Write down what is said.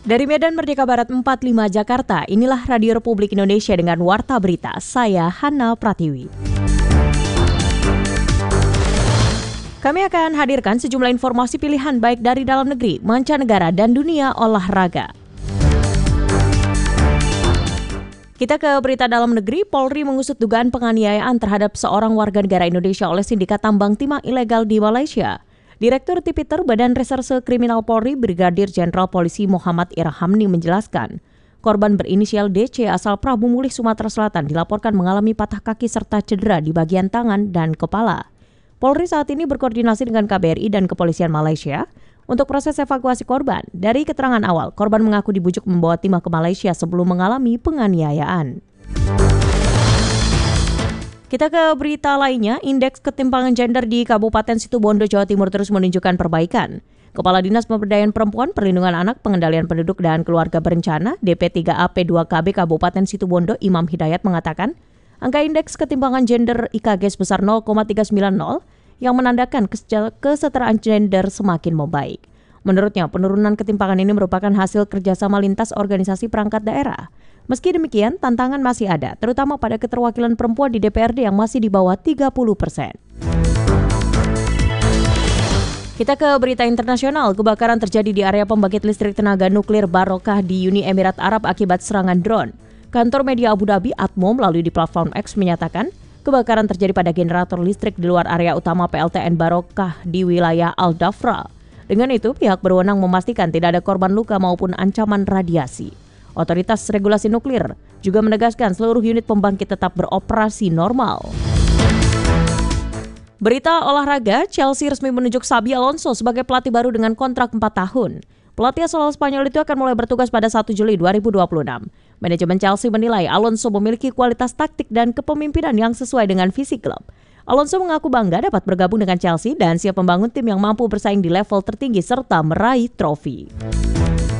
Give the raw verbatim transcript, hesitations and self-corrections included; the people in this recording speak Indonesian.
Dari Medan Merdeka Barat empat puluh lima Jakarta, inilah Radio Republik Indonesia dengan Warta Berita. Saya Hana Pratiwi. Kami akan hadirkan sejumlah informasi pilihan baik dari dalam negeri, mancanegara, dan dunia olahraga. Kita ke berita dalam negeri. Polri mengusut dugaan penganiayaan terhadap seorang warga negara Indonesia oleh sindikat tambang timah ilegal di Malaysia. Direktur Tipiter Badan Reserse Kriminal Polri Brigadir Jenderal Polisi Muhammad Irhamni menjelaskan, korban berinisial D C asal Prabu Mulih, Sumatera Selatan dilaporkan mengalami patah kaki serta cedera di bagian tangan dan kepala. Polri saat ini berkoordinasi dengan K B R I dan Kepolisian Malaysia untuk proses evakuasi korban. Dari keterangan awal, korban mengaku dibujuk membawa timah ke Malaysia sebelum mengalami penganiayaan. Kita ke berita lainnya, indeks ketimpangan gender di Kabupaten Situbondo, Jawa Timur terus menunjukkan perbaikan. Kepala Dinas Pemberdayaan Perempuan, Perlindungan Anak, Pengendalian Penduduk dan Keluarga Berencana D P tiga A P dua K B Kabupaten Situbondo, Imam Hidayat mengatakan, angka indeks ketimpangan gender I K G sebesar nol koma tiga sembilan nol yang menandakan kesetaraan gender semakin membaik. Menurutnya, penurunan ketimpangan ini merupakan hasil kerjasama lintas organisasi perangkat daerah. Meski demikian, tantangan masih ada, terutama pada keterwakilan perempuan di D P R D yang masih di bawah tiga puluh persen. Kita ke berita internasional. Kebakaran terjadi di area pembangkit listrik tenaga nuklir Barokah di Uni Emirat Arab akibat serangan drone. Kantor media Abu Dhabi Atmo melalui di platform X menyatakan, kebakaran terjadi pada generator listrik di luar area utama P L T N Barokah di wilayah Al-Dhafra. Dengan itu, pihak berwenang memastikan tidak ada korban luka maupun ancaman radiasi. Otoritas Regulasi Nuklir juga menegaskan seluruh unit pembangkit tetap beroperasi normal. Berita olahraga, Chelsea resmi menunjuk Xabi Alonso sebagai pelatih baru dengan kontrak empat tahun. Pelatih asal Spanyol itu akan mulai bertugas pada satu Juli dua ribu dua puluh enam. Manajemen Chelsea menilai Alonso memiliki kualitas taktik dan kepemimpinan yang sesuai dengan visi klub. Alonso mengaku bangga dapat bergabung dengan Chelsea dan siap membangun tim yang mampu bersaing di level tertinggi serta meraih trofi.